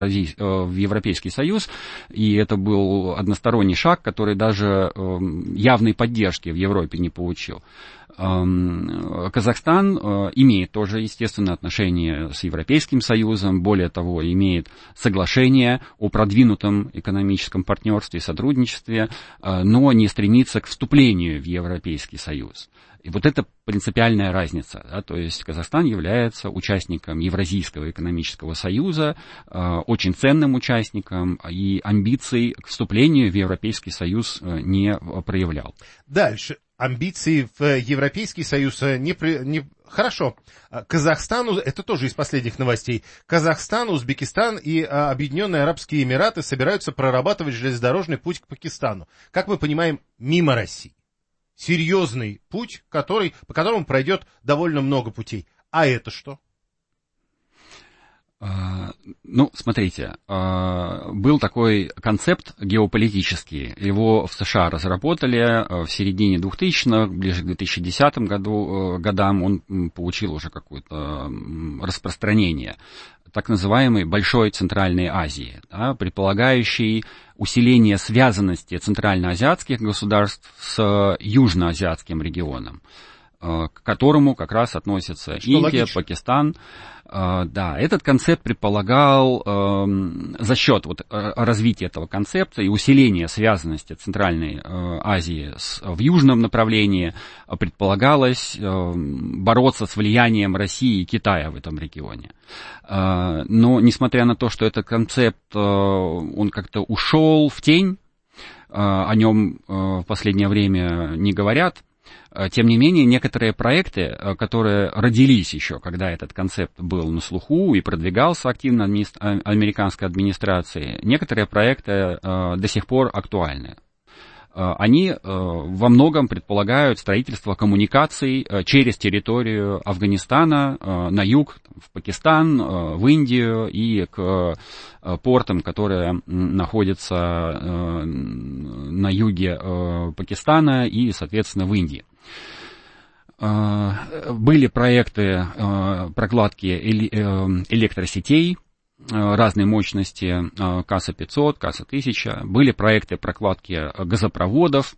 в Европейский Союз, и это был односторонний шаг, который даже явной поддержки в Европе не получил. Казахстан имеет тоже, естественно, отношения с Европейским Союзом, более того, имеет соглашение о продвинутом экономическом партнерстве и сотрудничестве, но не стремится к вступлению в Европейский Союз. И вот это принципиальная разница. Да, то есть Казахстан является участником Евразийского экономического союза, очень ценным участником, и амбиций к вступлению в Европейский Союз не проявлял. Дальше. Амбиции в Европейский Союз Хорошо. Казахстану, это тоже из последних новостей, Казахстан, Узбекистан и Объединенные Арабские Эмираты собираются прорабатывать железнодорожный путь к Пакистану. Как мы понимаем, мимо России. Серьезный путь, по которому пройдет довольно много путей. А это что? Ну, смотрите, был такой концепт геополитический. Его в США разработали в середине 2000-х, ближе к 2010 годам он получил уже какое-то распространение. Так называемой Большой Центральной Азии, да, предполагающий усиление связанности центральноазиатских государств с южноазиатским регионом, к которому как раз относятся Индия, логично. Пакистан. Да, этот концепт предполагал за счет развития этого концепта и усиления связанности Центральной Азии в южном направлении предполагалось бороться с влиянием России и Китая в этом регионе. Но несмотря на то, что этот концепт, он как-то ушел в тень, о нем в последнее время не говорят, тем не менее, некоторые проекты, которые родились еще, когда этот концепт был на слуху и продвигался активно американской администрацией, некоторые проекты до сих пор актуальны. Они во многом предполагают строительство коммуникаций через территорию Афганистана на юг, в Пакистан, в Индию и к портам, которые находятся на юге Пакистана и, соответственно, в Индии. Были проекты прокладки электросетей разной мощности, КАСа-500, КАСа-1000. Были проекты прокладки газопроводов.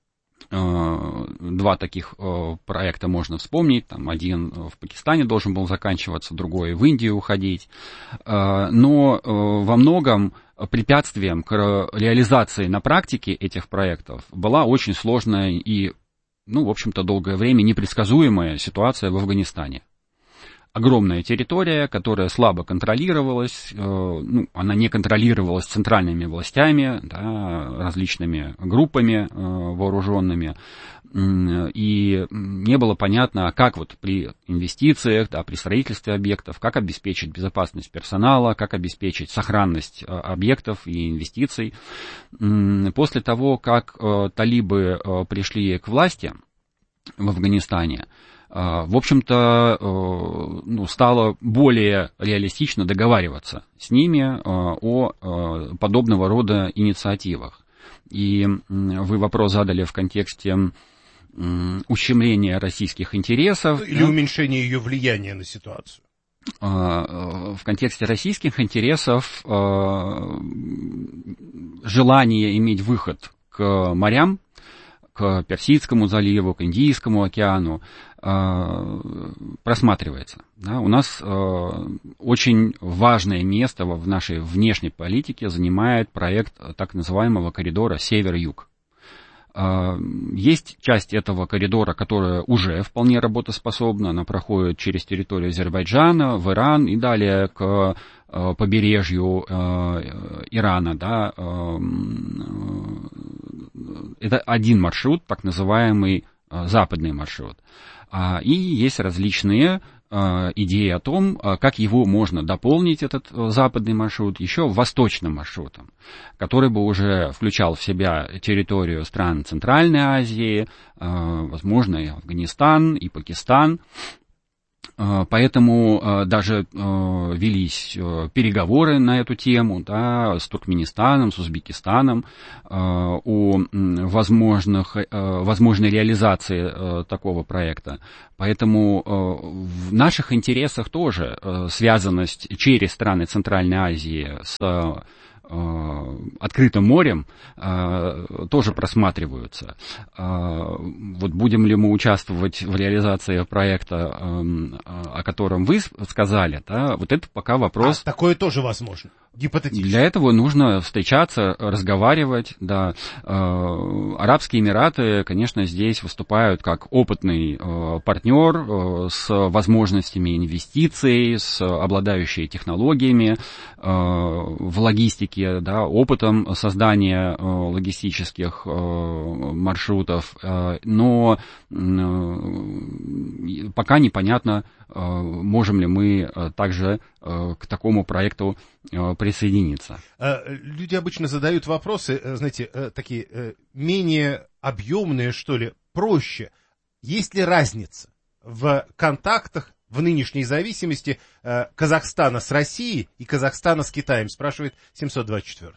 Два таких проекта можно вспомнить. Там один в Пакистане должен был заканчиваться, другой в Индию уходить. Но во многом препятствием к реализации на практике этих проектов была очень сложная и, в общем-то, долгое время непредсказуемая ситуация в Афганистане. Огромная территория, которая слабо контролировалась, она не контролировалась центральными властями, да, различными группами вооруженными, и не было понятно, как при инвестициях, да, при строительстве объектов, как обеспечить безопасность персонала, как обеспечить сохранность объектов и инвестиций. После того, как талибы пришли к власти в Афганистане, в общем-то, стало более реалистично договариваться с ними о подобного рода инициативах. И вы вопрос задали в контексте ущемления российских интересов. Или уменьшения ее влияния на ситуацию. В контексте российских интересов желание иметь выход к морям, к Персидскому заливу, к Индийскому океану, просматривается. Да? У нас очень важное место в нашей внешней политике занимает проект так называемого коридора север-юг. Есть часть этого коридора, которая уже вполне работоспособна, она проходит через территорию Азербайджана, в Иран и далее к побережью Ирана. Да. Это один маршрут, так называемый западный маршрут. И есть различные идеи о том, как его можно дополнить, этот западный маршрут, еще восточным маршрутом, который бы уже включал в себя территорию стран Центральной Азии, возможно, и Афганистан, и Пакистан. Поэтому даже велись переговоры на эту тему, да, с Туркменистаном, с Узбекистаном о возможной реализации такого проекта. Поэтому в наших интересах тоже связанность через страны Центральной Азии с открытым морем тоже просматриваются. Вот будем ли мы участвовать в реализации проекта, о котором вы сказали, да, вот это пока вопрос. Такое тоже возможно, гипотетически. Для этого нужно встречаться, разговаривать, да. Арабские Эмираты, конечно, здесь выступают как опытный партнер с возможностями инвестиций, с обладающими технологиями в логистике, да, опытом создания логистических маршрутов, но пока непонятно, можем ли мы также к такому проекту присоединиться. Люди обычно задают вопросы, знаете, такие менее объемные, что ли, проще. Есть ли разница в контактах в нынешней зависимости Казахстана с Россией и Казахстана с Китаем, спрашивает 724.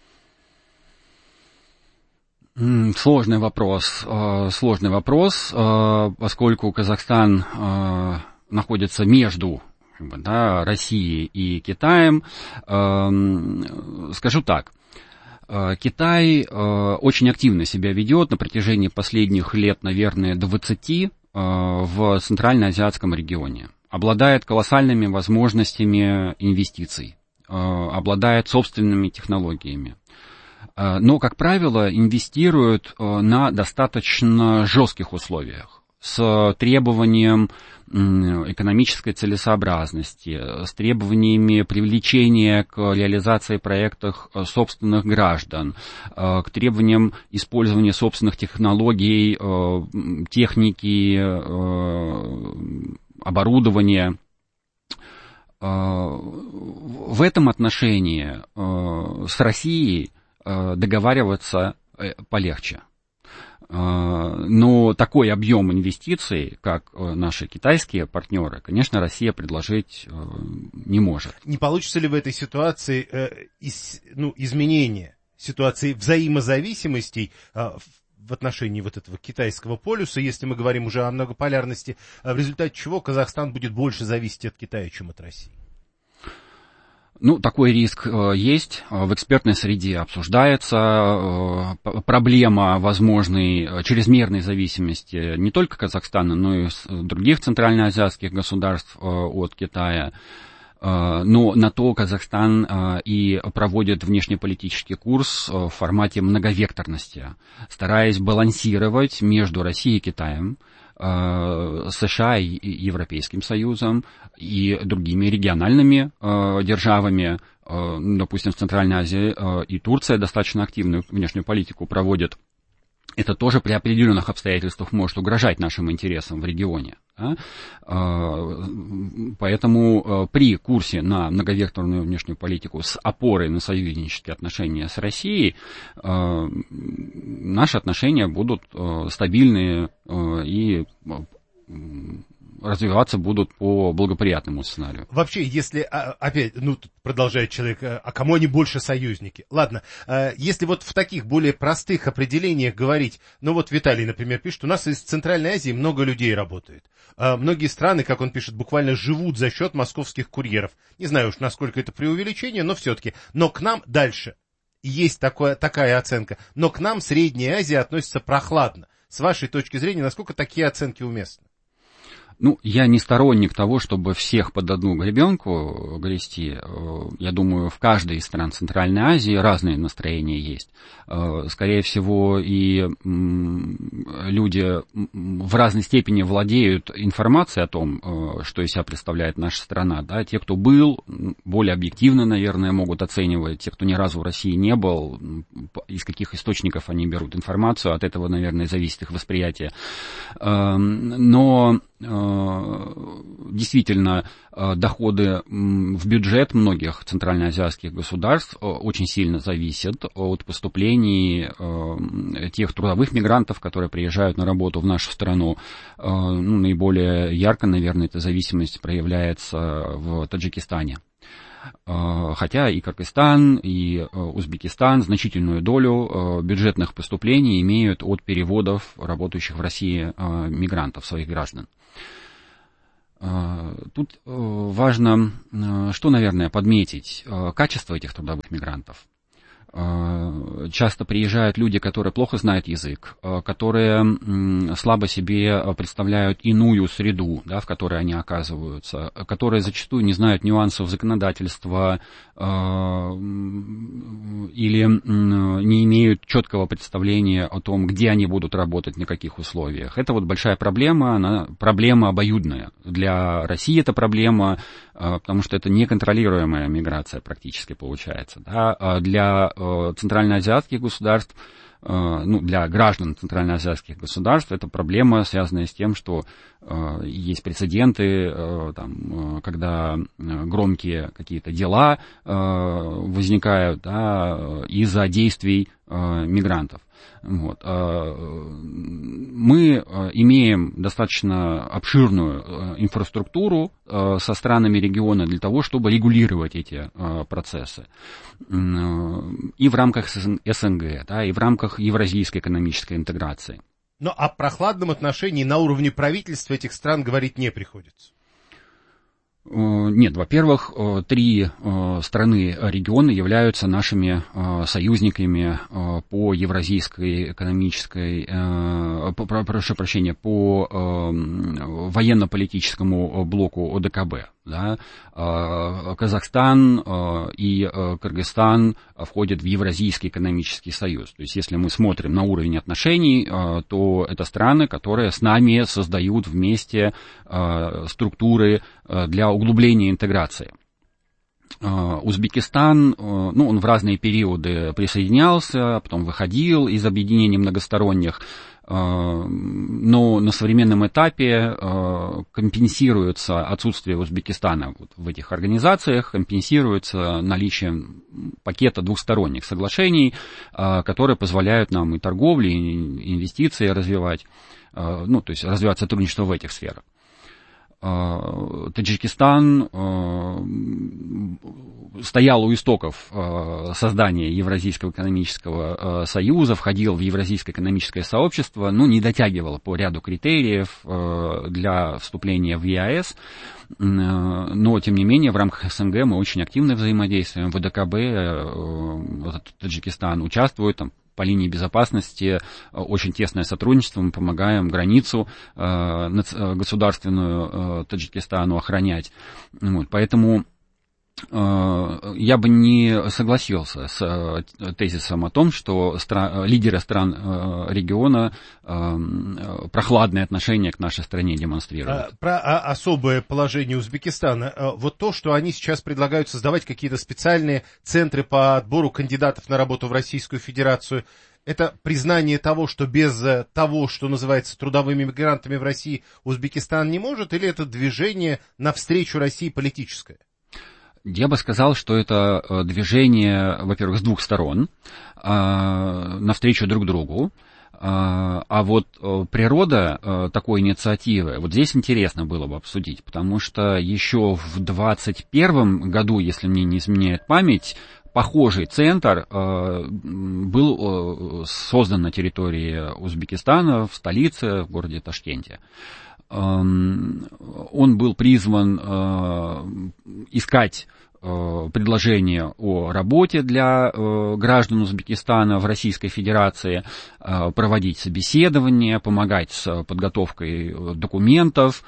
Сложный вопрос, поскольку Казахстан находится между, да, Россией и Китаем. Скажу так. Китай очень активно себя ведет на протяжении последних лет, наверное, 20 в Центральноазиатском регионе. Обладает колоссальными возможностями инвестиций, обладает собственными технологиями. Но, как правило, инвестируют на достаточно жестких условиях, с требованием экономической целесообразности, с требованиями привлечения к реализации проектов собственных граждан, к требованиям использования собственных технологий, техники, оборудования. В этом отношении с Россией договариваться полегче. Но такой объем инвестиций, как наши китайские партнеры, конечно, Россия предложить не может. Не получится ли в этой ситуации изменение ситуации взаимозависимостей в отношении вот этого китайского полюса, если мы говорим уже о многополярности, в результате чего Казахстан будет больше зависеть от Китая, чем от России? Ну, такой риск есть. В экспертной среде обсуждается проблема возможной чрезмерной зависимости не только Казахстана, но и других центральноазиатских государств от Китая. Но на то Казахстан и проводит внешнеполитический курс в формате многовекторности, стараясь балансировать между Россией и Китаем, США и Европейским Союзом и другими региональными державами. Допустим, в Центральной Азии и Турция достаточно активную внешнюю политику проводит. Это тоже при определенных обстоятельствах может угрожать нашим интересам в регионе. Да? Поэтому при курсе на многовекторную внешнюю политику с опорой на союзнические отношения с Россией наши отношения будут стабильные и развиваться будут по благоприятному сценарию. Вообще, если, опять, тут продолжает человек, а кому они больше союзники? Ладно, если вот в таких более простых определениях говорить, вот Виталий, например, пишет, у нас из Центральной Азии много людей работает. Многие страны, как он пишет, буквально живут за счет московских курьеров. Не знаю уж, насколько это преувеличение, но все-таки. Но к нам дальше есть такая оценка. Но к нам Средняя Азия относится прохладно. С вашей точки зрения, насколько такие оценки уместны? Я не сторонник того, чтобы всех под одну гребенку грести. Я думаю, в каждой из стран Центральной Азии разные настроения есть. Скорее всего, и люди в разной степени владеют информацией о том, что из себя представляет наша страна. Да? Те, кто был, более объективно, наверное, могут оценивать. Те, кто ни разу в России не был, из каких источников они берут информацию, от этого, наверное, зависит их восприятие. Но действительно доходы в бюджет многих центральноазиатских государств очень сильно зависят от поступлений тех трудовых мигрантов, которые приезжают на работу в нашу страну. Наиболее ярко, наверное, эта зависимость проявляется в Таджикистане. Хотя и Кыргызстан, и Узбекистан значительную долю бюджетных поступлений имеют от переводов работающих в России мигрантов, своих граждан. Тут важно, что, наверное, подметить, качество этих трудовых мигрантов. Часто приезжают люди, которые плохо знают язык, которые слабо себе представляют иную среду, да, в которой они оказываются, которые зачастую не знают нюансов законодательства или не имеют четкого представления о том, где они будут работать, на каких условиях. Это вот большая проблема, она проблема обоюдная. Для России это проблема, потому что это неконтролируемая миграция практически получается. Да? Для центральноазиатских государств, для граждан центральноазиатских государств, это проблема, связанная с тем, что есть прецеденты, когда громкие какие-то дела возникают, да, из-за действий мигрантов. Вот. Мы имеем достаточно обширную инфраструктуру со странами региона для того, чтобы регулировать эти процессы. И в рамках СНГ, да, и в рамках евразийской экономической интеграции. Но о прохладном отношении на уровне правительства этих стран говорить не приходится. Нет, во-первых, 3 страны региона являются нашими союзниками по евразийской экономической, по военно-политическому блоку ОДКБ. Да? Казахстан и Кыргызстан входят в Евразийский экономический союз. То есть, если мы смотрим на уровень отношений, то это страны, которые с нами создают вместе структуры для углубления интеграции. Узбекистан, он в разные периоды присоединялся, потом выходил из объединений многосторонних, но на современном этапе компенсируется отсутствие Узбекистана в этих организациях, компенсируется наличием пакета двусторонних соглашений, которые позволяют нам и торговлю, и инвестиции развивать, то есть развивать сотрудничество в этих сферах. Таджикистан стоял у истоков создания Евразийского экономического союза, входил в Евразийское экономическое сообщество, но не дотягивал по ряду критериев для вступления в ЕАЭС. Но, тем не менее, в рамках СНГ мы очень активно взаимодействуем. В ВДКБ Таджикистан участвует, по линии безопасности очень тесное сотрудничество, мы помогаем границу государственную Таджикистану охранять. Вот, поэтому я бы не согласился с тезисом о том, что лидеры стран региона прохладное отношение к нашей стране демонстрируют. Про особое положение Узбекистана. Вот то, что они сейчас предлагают создавать какие-то специальные центры по отбору кандидатов на работу в Российскую Федерацию, это признание того, что без того, что называется трудовыми мигрантами в России, Узбекистан не может, или это движение навстречу России политическое? Я бы сказал, что это движение, во-первых, с двух сторон, навстречу друг другу. А вот природа такой инициативы, вот здесь интересно было бы обсудить, потому что еще в 2021 году, если мне не изменяет память, похожий центр был создан на территории Узбекистана, в столице, в городе Ташкенте. Он был призван искать предложения о работе для граждан Узбекистана в Российской Федерации, проводить собеседования, помогать с подготовкой документов,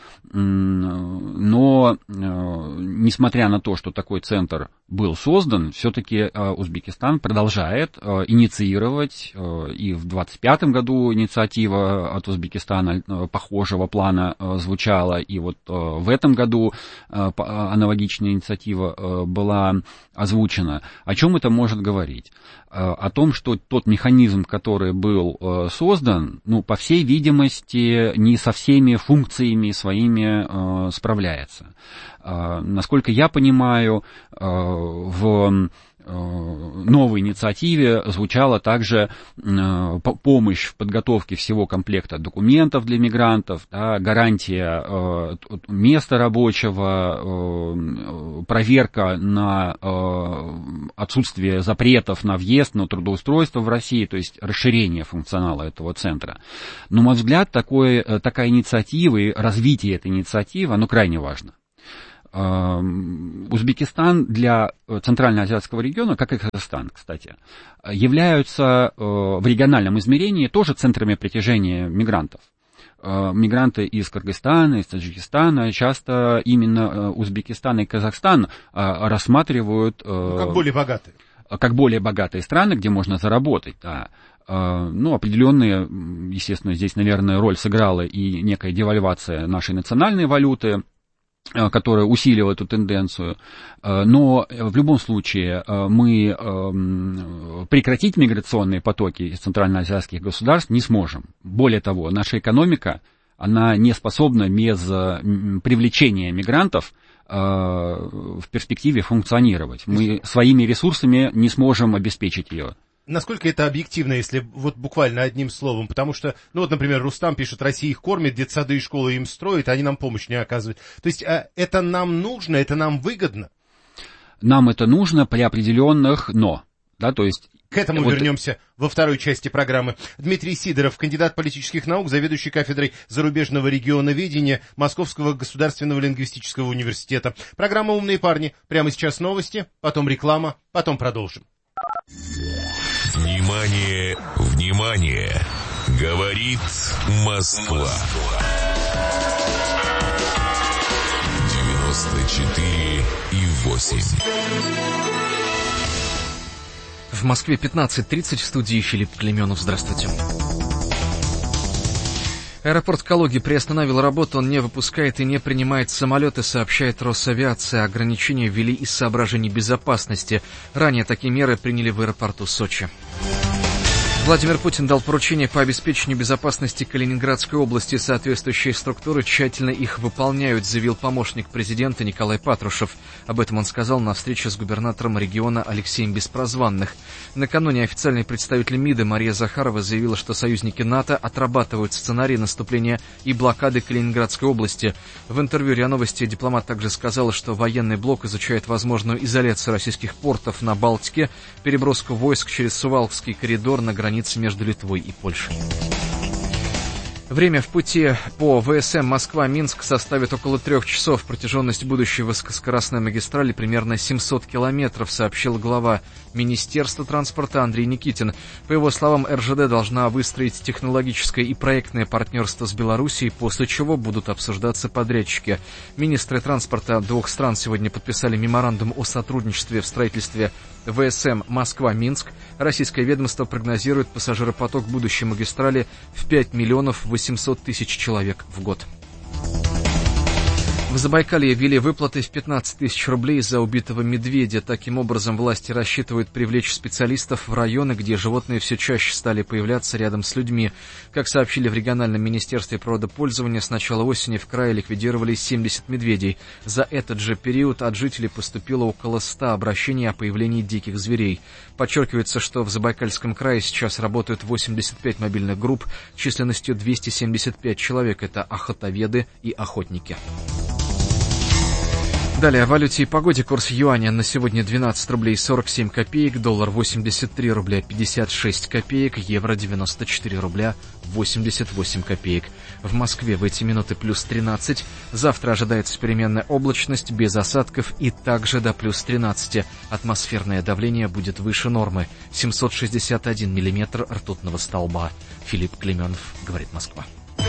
но несмотря на то, что такой центр был создан, все-таки Узбекистан продолжает инициировать, и в 2025 году инициатива от Узбекистана похожего плана звучала, и вот в этом году аналогичная инициатива была озвучена. О чем это может говорить? О том, что тот механизм, который был создан, по всей видимости, не со всеми функциями своими ними справляется. Насколько я понимаю, в новой инициативе звучала также помощь в подготовке всего комплекта документов для мигрантов, да, гарантия места рабочего, проверка на отсутствие запретов на въезд, на трудоустройство в России, то есть расширение функционала этого центра. На мой взгляд, такая инициатива и развитие этой инициативы, оно крайне важно. Узбекистан для Центральноазиатского региона, как и Казахстан, кстати, являются в региональном измерении тоже центрами притяжения мигрантов. Мигранты из Кыргызстана, из Таджикистана часто именно Узбекистан и Казахстан рассматривают как более богатые. Как более богатые страны, где можно заработать, да. Определенные, естественно, здесь, наверное, роль сыграла и некая девальвация нашей национальной валюты, которая усилила эту тенденцию, но в любом случае мы прекратить миграционные потоки из центральноазиатских государств не сможем. Более того, наша экономика, она не способна без привлечения мигрантов в перспективе функционировать. Мы своими ресурсами не сможем обеспечить ее. Насколько это объективно, если вот буквально одним словом? Потому что, например, Рустам пишет, Россия их кормит, детсады и школы им строит, а они нам помощь не оказывают. То есть это нам нужно, это нам выгодно? Нам это нужно при определенных «но». Да, то есть к этому вернемся во второй части программы. Дмитрий Сидоров, кандидат политических наук, заведующий кафедрой зарубежного регионоведения Московского государственного лингвистического университета. Программа «Умные парни». Прямо сейчас новости, потом реклама, потом продолжим. Внимание, внимание! Говорит Москва. 94,8. В Москве 15:30, в студии Филипп Клеменов. Здравствуйте. Аэропорт Калуги приостановил работу, он не выпускает и не принимает самолеты, сообщает Росавиация. Ограничения ввели из соображений безопасности. Ранее такие меры приняли в аэропорту Сочи. Владимир Путин дал поручение по обеспечению безопасности Калининградской области. Соответствующие структуры тщательно их выполняют, заявил помощник президента Николай Патрушев. Об этом он сказал на встрече с губернатором региона Алексеем Беспрозванных. Накануне официальный представитель МИДа Мария Захарова заявила, что союзники НАТО отрабатывают сценарий наступления и блокады Калининградской области. В интервью РИА Новости дипломат также сказал, что военный блок изучает возможную изоляцию российских портов на Балтике, переброску войск через Сувалкский коридор на границе между Литвой и Польшей. Время в пути по ВСМ Москва-Минск составит около 3 часов. Протяженность будущей высокоскоростной магистрали примерно 700 километров, сообщил глава Министерства транспорта Андрей Никитин. По его словам, РЖД должна выстроить технологическое и проектное партнерство с Белоруссией, после чего будут обсуждаться подрядчики. Министры транспорта двух стран сегодня подписали меморандум о сотрудничестве в строительстве ВСМ Москва-Минск. Российское ведомство прогнозирует пассажиропоток будущей магистрали в 5 миллионов 800 тысяч человек в год. В Забайкалье ввели выплаты в 15 тысяч рублей за убитого медведя. Таким образом, власти рассчитывают привлечь специалистов в районы, где животные все чаще стали появляться рядом с людьми. Как сообщили в региональном министерстве природопользования, с начала осени в крае ликвидировали 70 медведей. За этот же период от жителей поступило около 100 обращений о появлении диких зверей. Подчеркивается, что в Забайкальском крае сейчас работают 85 мобильных групп численностью 275 человек. Это охотоведы и охотники. Далее о валюте и погоде. Курс юаня на сегодня 12 рублей 47 копеек, доллар 83 рубля 56 копеек, евро 94 рубля 88 копеек. В Москве в эти минуты плюс 13. Завтра ожидается переменная облачность без осадков и также до плюс 13. Атмосферное давление будет выше нормы. 761 миллиметр ртутного столба. Филипп Клеменов, говорит Москва.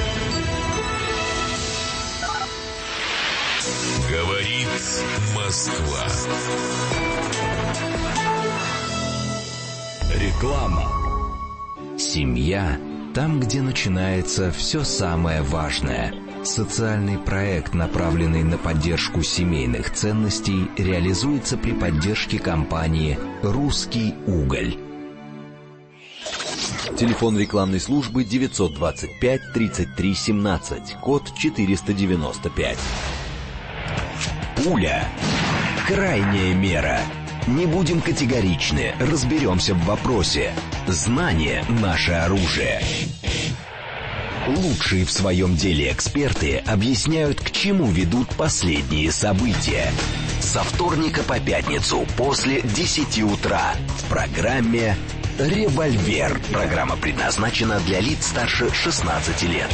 Говорит Москва. Реклама. Семья там, где начинается все самое важное. Социальный проект, направленный на поддержку семейных ценностей, реализуется при поддержке компании «Русский уголь». Телефон рекламной службы 925 33 17, код 495. Пуля. Крайняя мера. Не будем категоричны, разберемся в вопросе. Знание – наше оружие. Лучшие в своем деле эксперты объясняют, к чему ведут последние события. Со вторника по пятницу после 10 утра в программе «Револьвер». Программа предназначена для лиц старше 16 лет.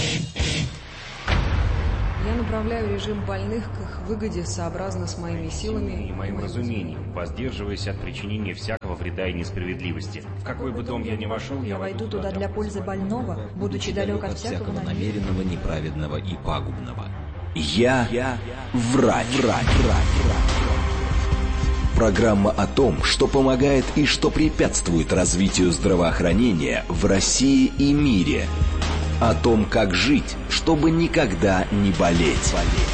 Я направляю режим больных к их выгоде сообразно с моими силами и моим разумением, воздерживаясь от причинения всякого вреда и несправедливости. В какой бы дом я ни вошел, я войду туда для пользы больного, будучи далек от всякого намеренного, неправедного и пагубного. Я врач. Программа о том, что помогает и что препятствует развитию здравоохранения в России и мире. О том, как жить, чтобы никогда не болеть.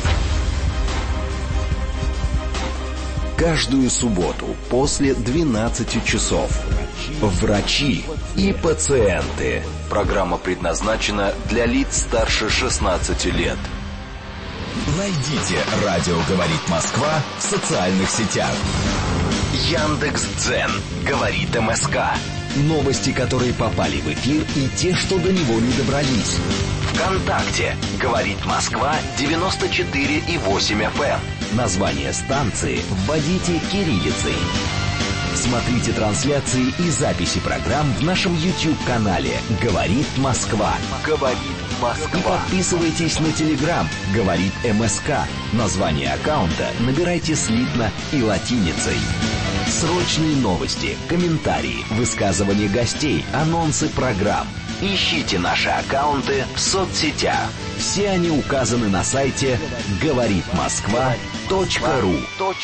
Каждую субботу после 12 часов. Врачи и пациенты. Программа предназначена для лиц старше 16 лет. Найдите «Радио говорит Москва» в социальных сетях. Яндекс.Дзен говорит МСК. Новости, которые попали в эфир, и те, что до него не добрались. ВКонтакте говорит Москва 94,8 FM. Название станции вводите кириллицей. Смотрите трансляции и записи программ в нашем YouTube-канале «Говорит Москва». «Говорит Москва». И подписывайтесь на Telegram «Говорит МСК». Название аккаунта набирайте слитно и латиницей. Срочные новости, комментарии, высказывания гостей, анонсы программ. Ищите наши аккаунты в соцсетях. Все они указаны на сайте говоритмосква.ру.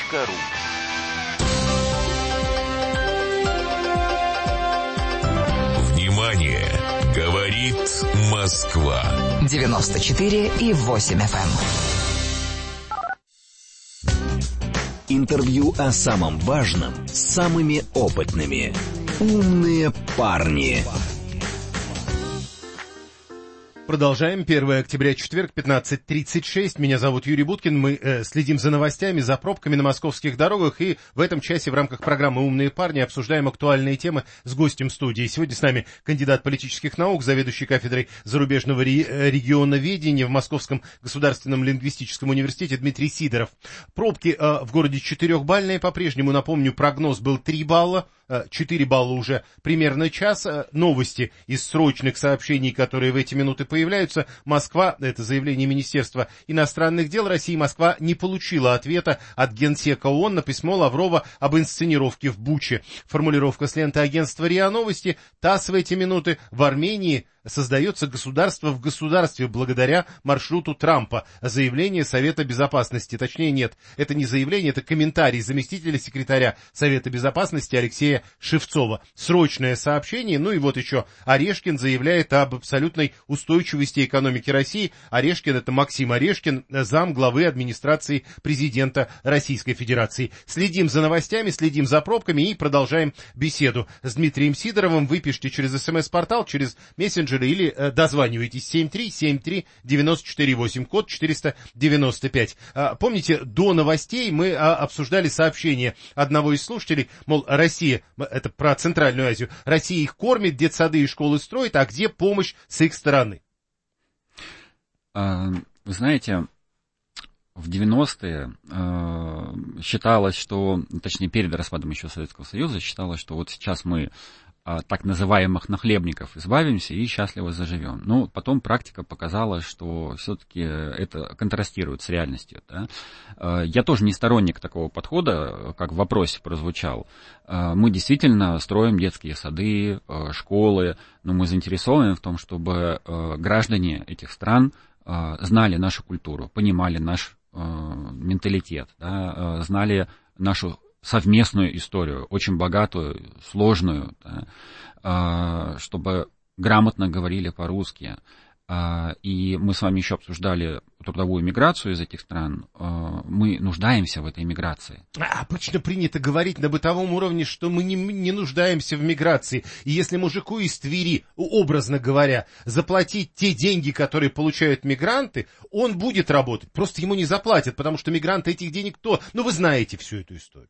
Внимание! Говорит Москва. 94,8 FM. Интервью о самом важном с самыми опытными. Умные парни. Продолжаем. 1 октября, четверг, 15:36. Меня зовут Юрий Буткин. Мы следим за новостями, за пробками на московских дорогах. И в этом часе в рамках программы «Умные парни» обсуждаем актуальные темы с гостем студии. Сегодня с нами кандидат политических наук, заведующий кафедрой зарубежного регионоведения в Московском государственном лингвистическом университете Дмитрий Сидоров. Пробки в городе 4-бальные. По-прежнему, напомню, прогноз был 3 балла. 4 балла уже примерно час. Новости из срочных сообщений, которые в эти минуты появляются. Москва, это заявление Министерства иностранных дел России, Москва не получила ответа от Генсека ООН на письмо Лаврова об инсценировке в Буче. Формулировка с ленты агентства РИА Новости. ТАСС в эти минуты: в Армении создается государство в государстве благодаря маршруту Трампа. Заявление Совета Безопасности. Точнее, нет, это не заявление, это комментарий заместителя секретаря Совета Безопасности Алексея Шевцова. Срочное сообщение. Ну и вот еще Орешкин заявляет об абсолютной устойчивости экономики России. Орешкин — это Максим Орешкин, зам главы администрации президента Российской Федерации. Следим за новостями, следим за пробками и продолжаем беседу с Дмитрием Сидоровым. Вы пишите через СМС-портал, через мессенджер или дозванивайтесь 7373948, код 495. Помните, до новостей мы обсуждали сообщение одного из слушателей, мол, Россия, это про Центральную Азию, Россия их кормит, детсады и школы строит, а где помощь с их стороны? Вы знаете, в 90-е считалось, что, точнее, перед распадом еще Советского Союза считалось, что вот сейчас мы так называемых нахлебников избавимся и счастливо заживем. Но потом практика показала, что все-таки это контрастирует с реальностью. Да? Я тоже не сторонник такого подхода, как в вопросе прозвучал. Мы действительно строим детские сады, школы, но мы заинтересованы в том, чтобы граждане этих стран знали нашу культуру, понимали наш менталитет, да? Знали нашу совместную историю, очень богатую, сложную, да, чтобы грамотно говорили по-русски. и мы с вами еще обсуждали трудовую миграцию из этих стран, мы нуждаемся в этой миграции. Обычно принято говорить на бытовом уровне, что мы не нуждаемся в миграции. И если мужику из Твери, образно говоря, заплатить те деньги, которые получают мигранты, он будет работать. Просто ему не заплатят, потому что мигранты этих денег вы знаете всю эту историю.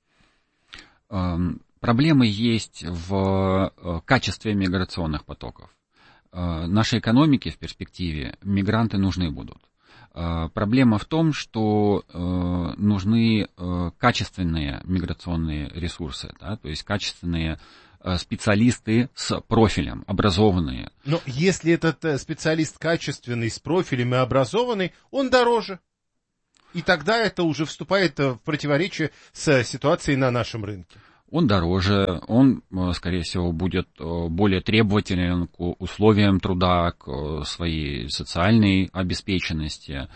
Проблемы есть в качестве миграционных потоков. Нашей экономике в перспективе мигранты нужны будут. Проблема в том, что нужны качественные миграционные ресурсы, да, то есть качественные специалисты с профилем, образованные. Но если этот специалист качественный, с профилем и образованный, он дороже. И тогда это уже вступает в противоречие с ситуацией на нашем рынке. Он дороже, он, скорее всего, будет более требователен к условиям труда, к своей социальной обеспеченности.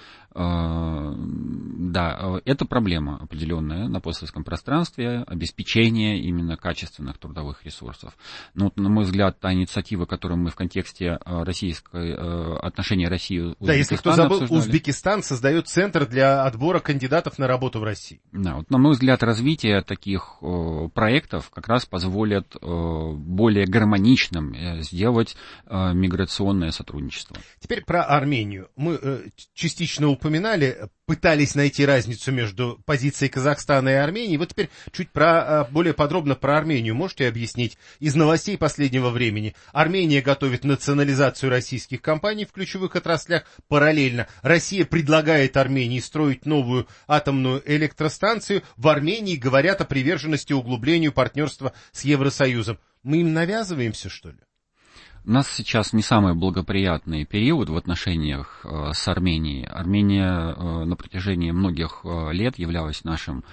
Да, это проблема определенная на постсоветском пространстве, обеспечение именно качественных трудовых ресурсов. Но, на мой взгляд, та инициатива, которую мы в контексте отношений России и Узбекистана если кто забыл, обсуждали, Узбекистан создает центр для отбора кандидатов на работу в России. Да, на мой взгляд, развитие таких проектов как раз позволит более гармоничным сделать миграционное сотрудничество. Теперь про Армению. Мы частично упоминали, пытались найти разницу между позицией Казахстана и Армении. Вот теперь чуть более подробно про Армению можете объяснить? Из новостей последнего времени. Армения готовит национализацию российских компаний в ключевых отраслях. Параллельно Россия предлагает Армении строить новую атомную электростанцию. В Армении говорят о приверженности углублению партнерства с Евросоюзом. Мы им навязываемся, что ли? У нас сейчас не самый благоприятный период в отношениях с Арменией. Армения на протяжении многих лет являлась нашим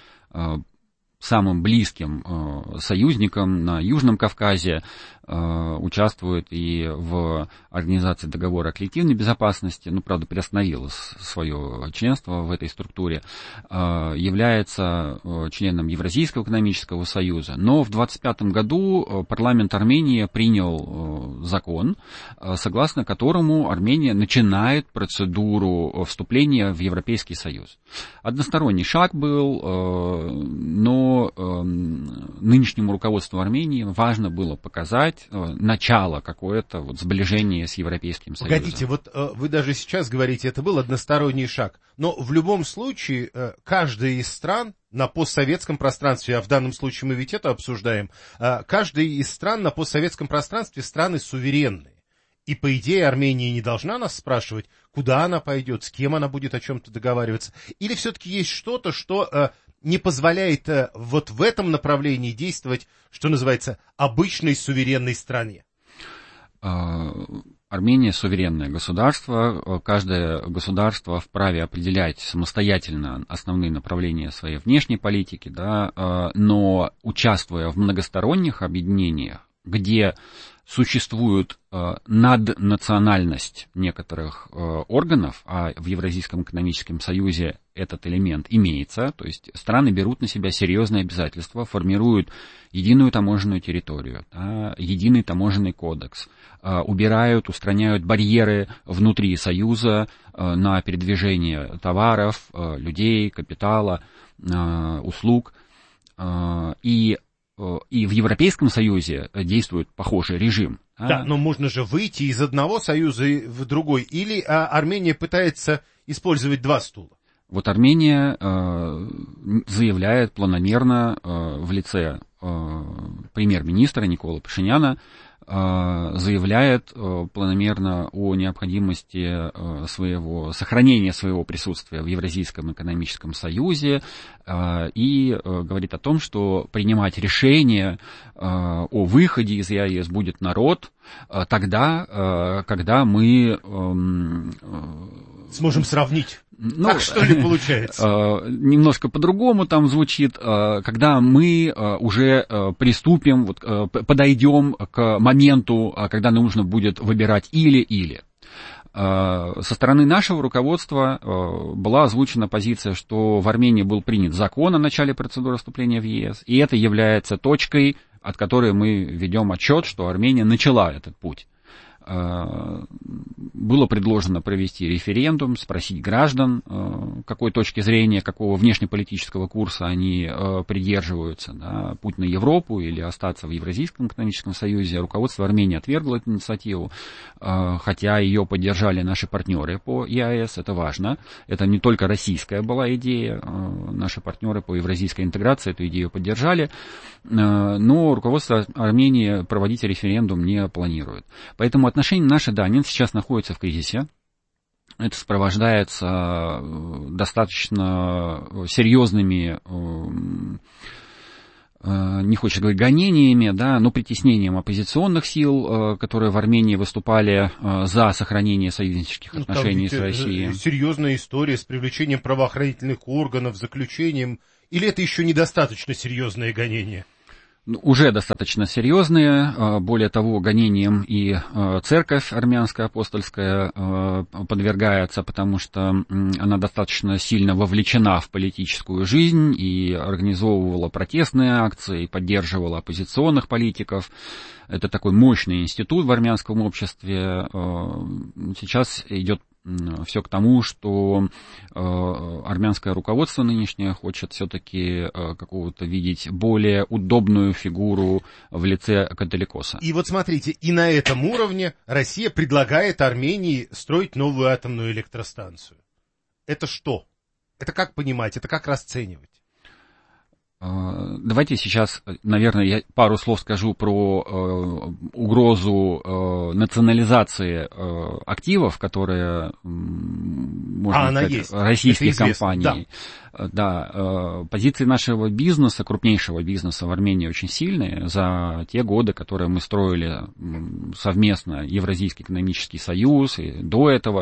самым близким союзником на Южном Кавказе, участвует и в организации договора о коллективной безопасности, правда, приостановила свое членство в этой структуре, является членом Евразийского экономического союза. Но в 1925 году парламент Армении принял закон, согласно которому Армения начинает процедуру вступления в Европейский Союз. Односторонний шаг был, но нынешнему руководству Армении важно было показать начало какое-то сближения с Европейским Союзом. Погодите, вы даже сейчас говорите, это был односторонний шаг, но в любом случае каждая из стран на постсоветском пространстве, а в данном случае мы ведь это обсуждаем, каждая из стран на постсоветском пространстве страны суверенные. И, по идее, Армения не должна нас спрашивать, куда она пойдет, с кем она будет о чем-то договариваться. Или все-таки есть что-то, что не позволяет в этом направлении действовать, что называется, обычной суверенной стране? Армения суверенное государство. Каждое государство вправе определять самостоятельно основные направления своей внешней политики, да, но участвуя в многосторонних объединениях, где существует наднациональность некоторых органов, а в Евразийском экономическом союзе этот элемент имеется, то есть страны берут на себя серьезные обязательства, формируют единую таможенную территорию, да, единый таможенный кодекс, устраняют барьеры внутри союза на передвижение товаров, людей, капитала, услуг, и в Европейском Союзе действует похожий режим. Да, но можно же выйти из одного союза в другой. Или Армения пытается использовать два стула? Вот Армения заявляет планомерно в лице премьер-министра Никола Пашиняна, заявляет планомерно о необходимости сохранения своего присутствия в Евразийском экономическом союзе и говорит о том, что принимать решение о выходе из ЕАЭС будет народ тогда, когда мы сможем сравнить. Так что ли получается? Немножко по-другому там звучит, когда мы уже приступим, подойдем к моменту, когда нужно будет выбирать или-или. Со стороны нашего руководства была озвучена позиция, что в Армении был принят закон о начале процедуры вступления в ЕС, и это является точкой, от которой мы ведем отчет, что Армения начала этот путь. было предложено провести референдум, спросить граждан, какой точки зрения, какого внешнеполитического курса они придерживаются, да, путь на Европу или остаться в Евразийском экономическом союзе. Руководство Армении отвергло эту инициативу, хотя ее поддержали наши партнеры по ЕАЭС, это важно. Это не только российская была идея, наши партнеры по евразийской интеграции эту идею поддержали, но руководство Армении проводить референдум не планирует. Поэтому отношения наши, да, они сейчас находятся в кризисе. Это сопровождается достаточно серьезными, не хочется говорить гонениями, да, но притеснением оппозиционных сил, которые в Армении выступали за сохранение союзнических отношений с Россией. Серьезная история с привлечением правоохранительных органов, заключением, или это еще недостаточно серьезные гонения? Уже достаточно серьезные, более того, гонениям и церковь армянская апостольская подвергается, потому что она достаточно сильно вовлечена в политическую жизнь и организовывала протестные акции, поддерживала оппозиционных политиков. Это такой мощный институт в армянском обществе. Сейчас идет все к тому, что армянское руководство нынешнее хочет все-таки какого-то видеть более удобную фигуру в лице Католикоса. И вот смотрите, и на этом уровне Россия предлагает Армении строить новую атомную электростанцию. Это что? Это как понимать? Это как расценивать? Давайте сейчас, наверное, я пару слов скажу про угрозу национализации активов, которые, можно сказать, российских компаний. Да, позиции нашего бизнеса, крупнейшего бизнеса в Армении очень сильные. За те годы, которые мы строили совместно Евразийский экономический союз, и до этого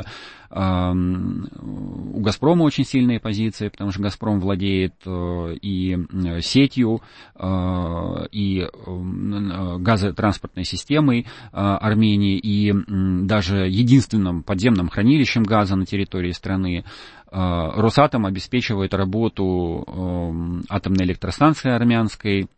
у «Газпрома» очень сильные позиции, потому что «Газпром» владеет и сетью, и газотранспортной системой Армении, и даже единственным подземным хранилищем газа на территории страны. Росатом обеспечивает работу атомной электростанции армянской.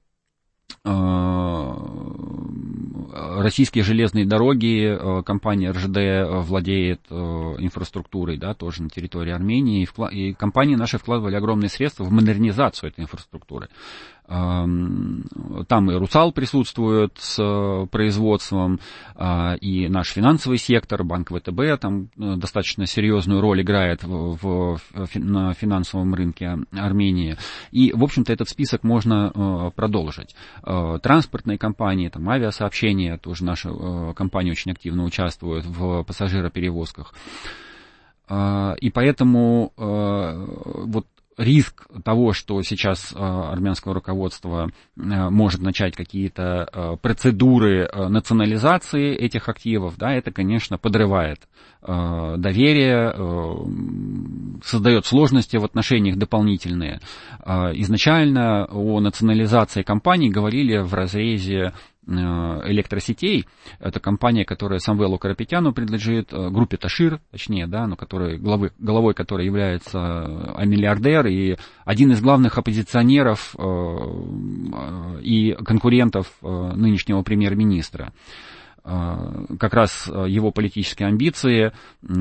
Российские железные дороги, компания РЖД владеет инфраструктурой, да, тоже на территории Армении, и компании наши вкладывали огромные средства в модернизацию этой инфраструктуры. Там и «Русал» присутствует с производством, и наш финансовый сектор, банк ВТБ, там достаточно серьезную роль играет на финансовом рынке Армении. И, в общем-то, этот список можно продолжить. Транспортные компании, там, авиасообщения, тоже наша компания очень активно участвует в пассажироперевозках. И поэтому вот риск того, что сейчас армянское руководство может начать какие-то процедуры национализации этих активов, да, это, конечно, подрывает доверие, создает сложности в отношениях дополнительные. Изначально о национализации компаний говорили в разрезе электросетей. Это компания, которая Самвелу Карапетяну принадлежит, группе Ташир, точнее, да, но главой которой является миллиардер и один из главных оппозиционеров и конкурентов нынешнего премьер-министра. Как раз его политические амбиции,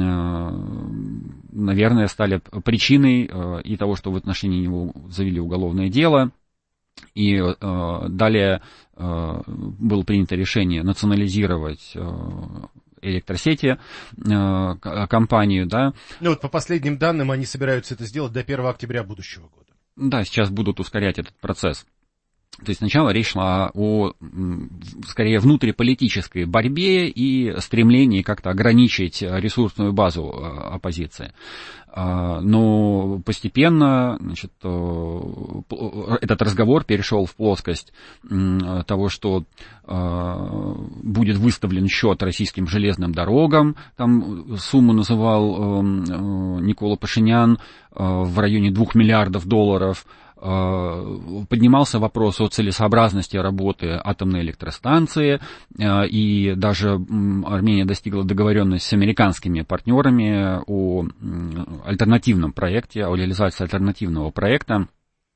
наверное, стали причиной и того, что в отношении него завели уголовное дело. И далее было принято решение национализировать электросети, компанию, да. Ну вот по последним данным они собираются это сделать до 1 октября будущего года. Да, сейчас будут ускорять этот процесс. То есть сначала речь шла о, скорее, внутриполитической борьбе и стремлении как-то ограничить ресурсную базу оппозиции. Но постепенно, значит, этот разговор перешел в плоскость того, что будет выставлен счет российским железным дорогам. Там сумму называл Никола Пашинян в районе $2 миллиардов. Поднимался вопрос о целесообразности работы атомной электростанции, и даже Армения достигла договоренности с американскими партнерами о альтернативном проекте, о реализации альтернативного проекта.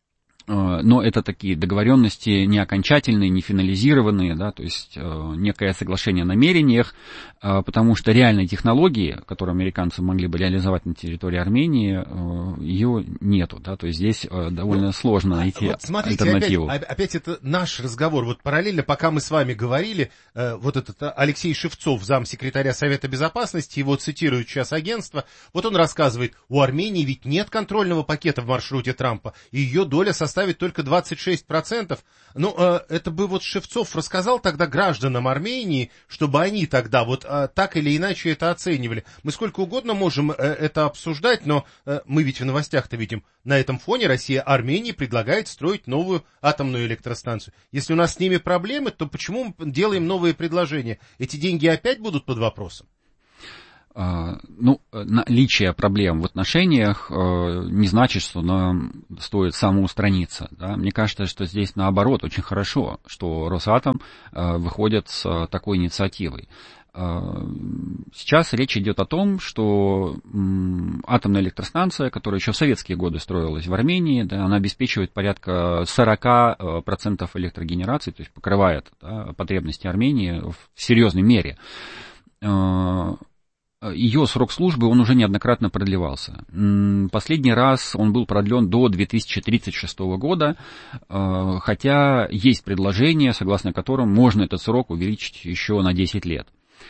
Но это такие договоренности не окончательные, не финализированные, да, то есть некое соглашение о намерениях, потому что реальной технологии, которую американцы могли бы реализовать на территории Армении, ее нету, да, то есть здесь довольно сложно найти альтернативу. Опять это наш разговор. Вот параллельно, пока мы с вами говорили, вот этот Алексей Шевцов, замсекретаря Совета Безопасности, его цитирует сейчас агентство, вот он рассказывает, у Армении ведь нет контрольного пакета в маршруте Трампа, и ее доля составит только 26%. Ну, это бы вот Шевцов рассказал тогда гражданам Армении, чтобы они тогда вот так или иначе это оценивали. Мы сколько угодно можем это обсуждать, но мы ведь в новостях-то видим, на этом фоне Россия Армении предлагает строить новую атомную электростанцию. Если у нас с ними проблемы, то почему мы делаем новые предложения? Эти деньги опять будут под вопросом? Ну, наличие проблем в отношениях не значит, что нам стоит самоустраниться. Да? Мне кажется, что здесь наоборот очень хорошо, что Росатом выходит с такой инициативой. Сейчас речь идет о том, что атомная электростанция, которая еще в советские годы строилась в Армении, да, она обеспечивает порядка 40% электрогенерации, то есть покрывает, да, потребности Армении в серьезной мере. Ее срок службы, он уже неоднократно продлевался. Последний раз он был продлен до 2036 года, хотя есть предложение, согласно которому можно этот срок увеличить еще на 10 лет.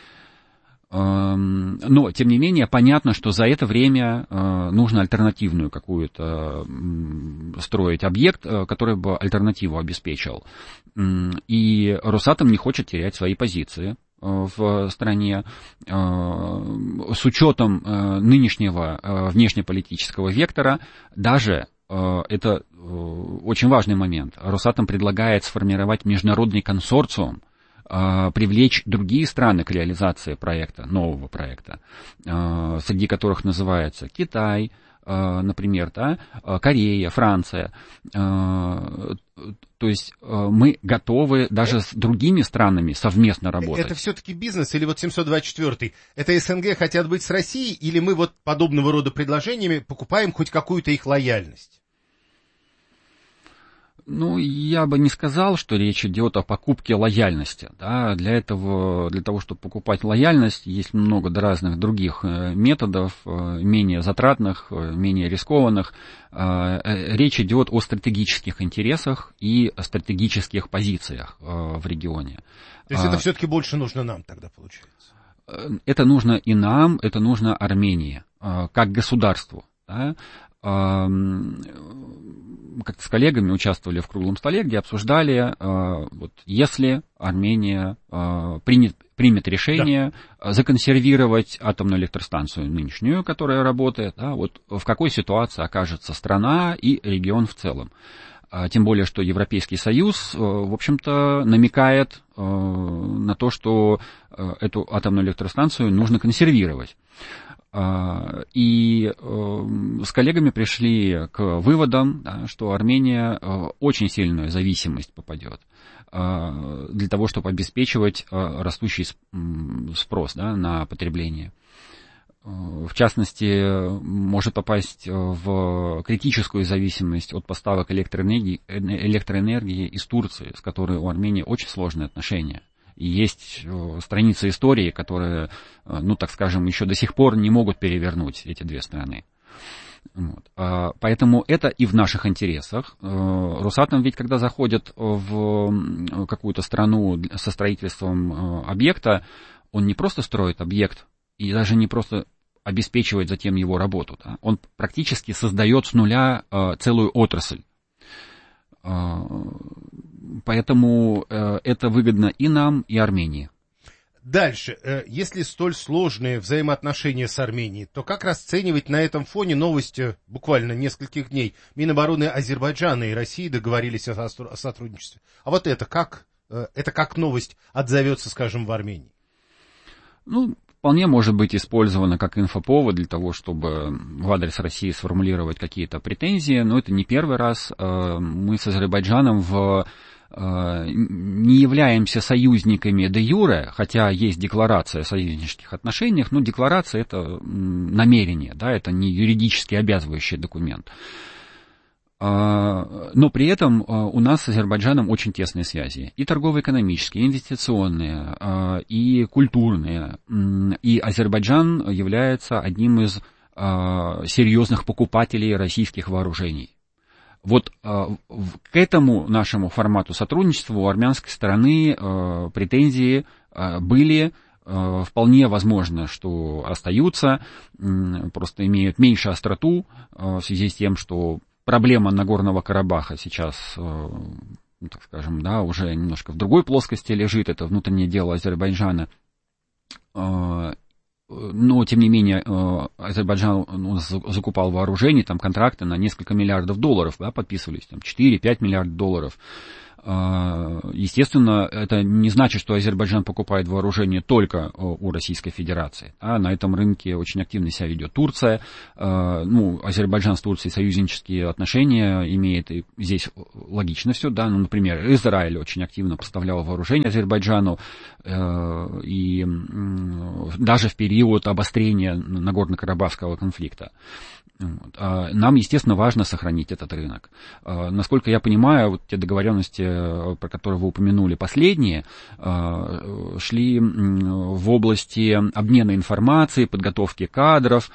Но, тем не менее, понятно, что за это время нужно альтернативную какую-то строить объект, который бы альтернативу обеспечил. И Росатом не хочет терять свои позиции в стране. С учетом нынешнего внешнеполитического вектора, даже это очень важный момент, Росатом предлагает сформировать международный консорциум, привлечь другие страны к реализации проекта, нового проекта, среди которых называется Китай, например, да, Корея, Франция. То есть мы готовы даже с другими странами совместно работать. Это все-таки бизнес или вот 724-й? Это СНГ хотят быть с Россией или мы вот подобного рода предложениями покупаем хоть какую-то их лояльность? Ну, я бы не сказал, что речь идет о покупке лояльности. Да? Для того, чтобы покупать лояльность, есть много разных других методов, менее затратных, менее рискованных. Речь идет о стратегических интересах и о стратегических позициях в регионе. То есть это все-таки больше нужно нам тогда, получается? Это нужно и нам, это нужно Армении, как государству. Да? Как-то с коллегами участвовали в круглом столе, где обсуждали, вот, если Армения примет решение законсервировать атомную электростанцию нынешнюю, которая работает, да, вот в какой ситуации окажется страна и регион в целом. Тем более, что Европейский Союз, в общем-то, намекает на то, что эту атомную электростанцию нужно консервировать. И с коллегами пришли к выводам, да, что Армения очень сильную зависимость попадет для того, чтобы обеспечивать растущий спрос, да, на потребление. В частности, может попасть в критическую зависимость от поставок электроэнергии из Турции, с которой у Армении очень сложные отношения. И есть страницы истории, которые, ну, так скажем, еще до сих пор не могут перевернуть эти две страны. Вот. Поэтому это и в наших интересах. Росатом ведь, когда заходит в какую-то страну со строительством объекта, он не просто строит объект и даже не просто обеспечивает затем его работу. Да? Он практически создает с нуля целую отрасль. Поэтому это выгодно и нам, и Армении. Дальше. Если столь сложные взаимоотношения с Арменией, то как расценивать на этом фоне новость буквально нескольких дней? Минобороны Азербайджана и России договорились о сотрудничестве. А вот это как новость отзовется, скажем, в Армении? Ну, вполне может быть использовано как инфоповод для того, чтобы в адрес России сформулировать какие-то претензии. Но это не первый раз. Мы с Азербайджаном не являемся союзниками де юре, хотя есть декларация о союзнических отношениях, но декларация — это намерение, да, это не юридически обязывающий документ. Но при этом у нас с Азербайджаном очень тесные связи. И торгово-экономические, и инвестиционные, и культурные. И Азербайджан является одним из серьезных покупателей российских вооружений. Вот к этому нашему формату сотрудничества у армянской стороны претензии были. Вполне возможно, что остаются, просто имеют меньше остроту в связи с тем, что проблема Нагорного Карабаха сейчас, так скажем, да, уже немножко в другой плоскости лежит, это внутреннее дело Азербайджана. Но, тем не менее, Азербайджан закупал вооружение, там контракты на несколько миллиардов долларов, да, подписывались, там 4-5 миллиардов долларов. Естественно, это не значит, что Азербайджан покупает вооружение только у Российской Федерации. На этом рынке очень активно себя ведет Турция. Азербайджан с Турцией союзнические отношения имеет, и здесь логично все, да. Например, Израиль очень активно поставлял вооружение Азербайджану, и даже в период обострения Нагорно-Карабахского конфликта. Нам, естественно, важно сохранить этот рынок. Насколько я понимаю, вот те договоренности, про которые вы упомянули, последние, шли в области обмена информацией, подготовки кадров.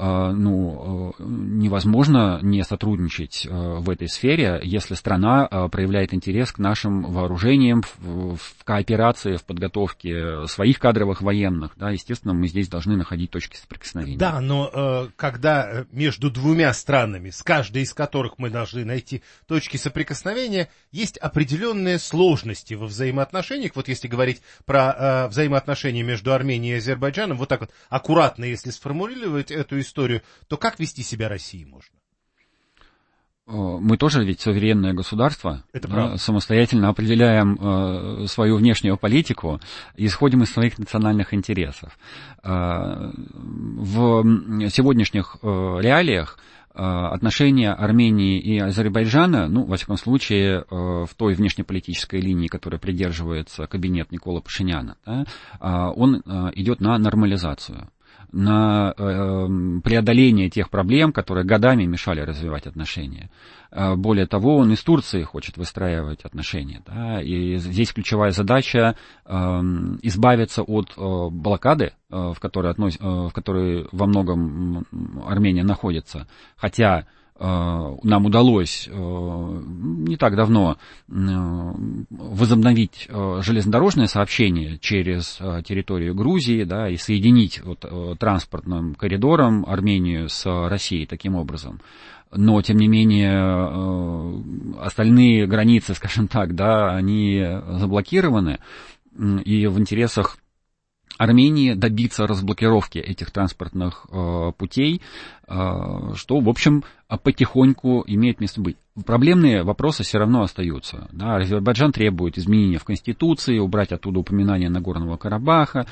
Невозможно не сотрудничать в этой сфере, если страна проявляет интерес к нашим вооружениям в кооперации, в подготовке своих кадровых военных. Да, естественно, мы здесь должны находить точки соприкосновения. Да, но когда между двумя странами, с каждой из которых мы должны найти точки соприкосновения, есть определенные сложности во взаимоотношениях. Вот если говорить про взаимоотношения между Арменией и Азербайджаном, вот так вот аккуратно, если сформулировать эту историю, то как вести себя России можно? Мы тоже ведь суверенное государство, да, самостоятельно определяем свою внешнюю политику и исходим из своих национальных интересов. В сегодняшних реалиях отношения Армении и Азербайджана, во всяком случае, в той внешнеполитической линии, которой придерживается кабинет Никола Пашиняна, да, он идет на нормализацию, на преодоление тех проблем, которые годами мешали развивать отношения. Более того, он и с Турцией хочет выстраивать отношения. Да, и здесь ключевая задача избавиться от блокады, в которой во многом Армения находится. Хотя нам удалось не так давно возобновить железнодорожное сообщение через территорию Грузии, да, и соединить транспортным коридором Армению с Россией таким образом. Но, тем не менее, остальные границы, скажем так, да, они заблокированы, и в интересах Армении добиться разблокировки этих транспортных путей, что, в общем, потихоньку имеет место быть. Проблемные вопросы все равно остаются. Да, Азербайджан требует изменения в Конституции, убрать оттуда упоминание Нагорного Карабаха.